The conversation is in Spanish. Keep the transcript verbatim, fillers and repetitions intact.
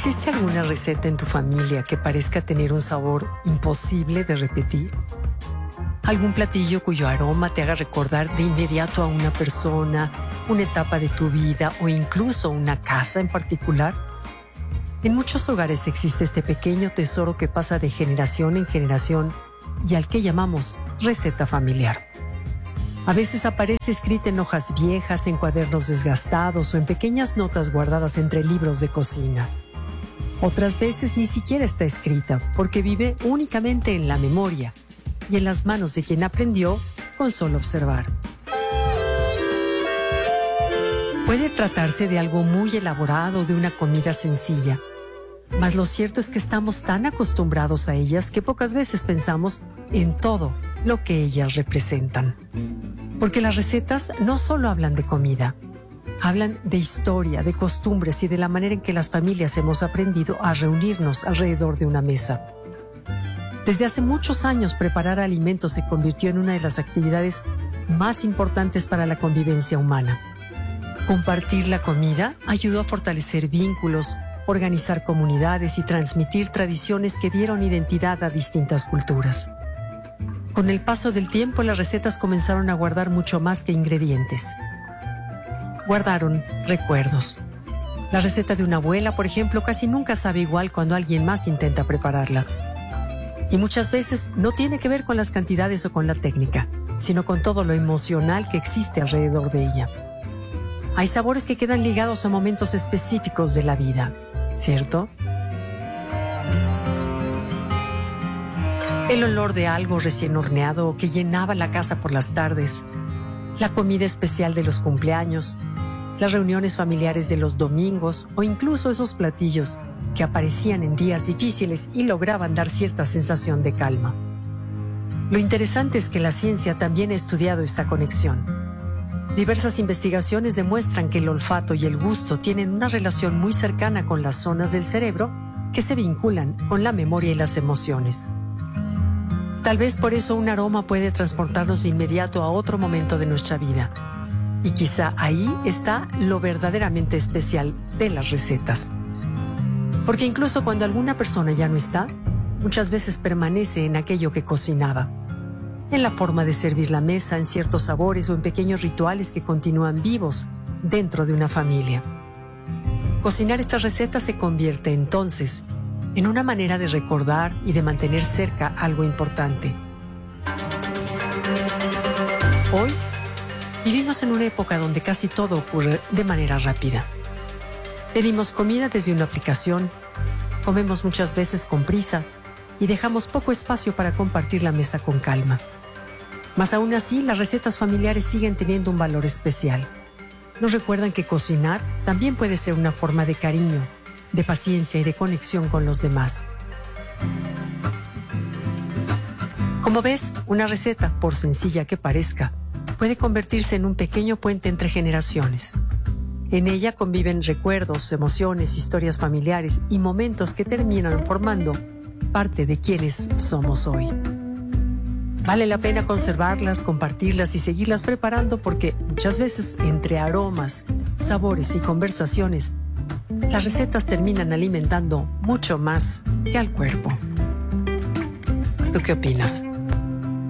¿Existe alguna receta en tu familia que parezca tener un sabor imposible de repetir? ¿Algún platillo cuyo aroma te haga recordar de inmediato a una persona, una etapa de tu vida o incluso una casa en particular? En muchos hogares existe este pequeño tesoro que pasa de generación en generación y al que llamamos receta familiar. A veces aparece escrita en hojas viejas, en cuadernos desgastados o en pequeñas notas guardadas entre libros de cocina. Otras veces ni siquiera está escrita porque vive únicamente en la memoria y en las manos de quien aprendió con solo observar. Puede tratarse de algo muy elaborado, de una comida sencilla, mas lo cierto es que estamos tan acostumbrados a ellas que pocas veces pensamos en todo lo que ellas representan. Porque las recetas no solo hablan de comida, hablan de historia, de costumbres y de la manera en que las familias hemos aprendido a reunirnos alrededor de una mesa. Desde hace muchos años, preparar alimentos se convirtió en una de las actividades más importantes para la convivencia humana. Compartir la comida ayudó a fortalecer vínculos, organizar comunidades y transmitir tradiciones que dieron identidad a distintas culturas. Con el paso del tiempo, las recetas comenzaron a guardar mucho más que ingredientes. Guardaron recuerdos. La receta de una abuela, por ejemplo, casi nunca sabe igual cuando alguien más intenta prepararla. Y muchas veces no tiene que ver con las cantidades o con la técnica, sino con todo lo emocional que existe alrededor de ella. Hay sabores que quedan ligados a momentos específicos de la vida, ¿cierto? El olor de algo recién horneado que llenaba la casa por las tardes, la comida especial de los cumpleaños, las reuniones familiares de los domingos o incluso esos platillos que aparecían en días difíciles y lograban dar cierta sensación de calma. Lo interesante es que la ciencia también ha estudiado esta conexión. Diversas investigaciones demuestran que el olfato y el gusto tienen una relación muy cercana con las zonas del cerebro que se vinculan con la memoria y las emociones. Tal vez por eso un aroma puede transportarnos de inmediato a otro momento de nuestra vida. Y quizá ahí está lo verdaderamente especial de las recetas. Porque incluso cuando alguna persona ya no está, muchas veces permanece en aquello que cocinaba. En la forma de servir la mesa, en ciertos sabores o en pequeños rituales que continúan vivos dentro de una familia. Cocinar estas recetas se convierte entonces en una manera de recordar y de mantener cerca algo importante. Hoy vivimos en una época donde casi todo ocurre de manera rápida. Pedimos comida desde una aplicación, comemos muchas veces con prisa y dejamos poco espacio para compartir la mesa con calma. Mas aún así, las recetas familiares siguen teniendo un valor especial. Nos recuerdan que cocinar también puede ser una forma de cariño, de paciencia y de conexión con los demás. Como ves, una receta, por sencilla que parezca, puede convertirse en un pequeño puente entre generaciones. En ella conviven recuerdos, emociones, historias familiares y momentos que terminan formando parte de quienes somos hoy. Vale la pena conservarlas, compartirlas y seguirlas preparando porque muchas veces entre aromas, sabores y conversaciones, las recetas terminan alimentando mucho más que al cuerpo. ¿Tú qué opinas?